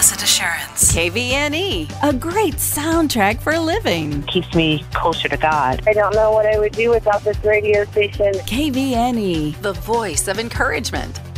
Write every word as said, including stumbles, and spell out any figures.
Blessed Assurance. K V N E, a great soundtrack for living. Keeps me closer to God. I don't know what I would do without this radio station. K V N E, The voice of encouragement.